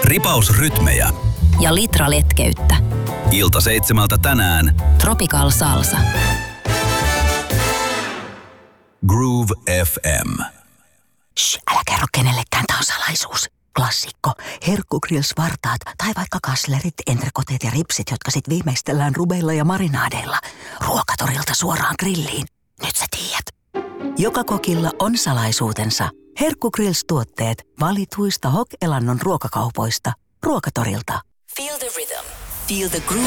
Ripausrytmejä. Ja litra letkeyttä. Ilta 7 tänään. Tropical Salsa. Groove FM. Shh, älä kerro kenellekään, tää on salaisuus. Klassikko. Herkkugrills-vartaat tai vaikka kaslerit, entrekoteet ja ripsit, jotka sit viimeistellään rubeilla ja marinaadeilla. Ruokatorilta suoraan grilliin. Nyt sä tiedät. Joka kokilla on salaisuutensa. Herkkugrills-tuotteet valituista Hok-elannon ruokakaupoista. Ruokatorilta. Feel the rhythm. Feel the groove